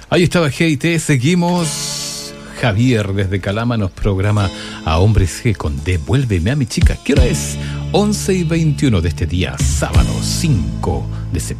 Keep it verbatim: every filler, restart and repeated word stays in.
Ahí estaba G I T, seguimos. Javier desde Calama nos programa a Hombres G con Devuélveme a mi chica. ¿Qué hora es? once y veintiuno de este día, sábado cinco de septiembre.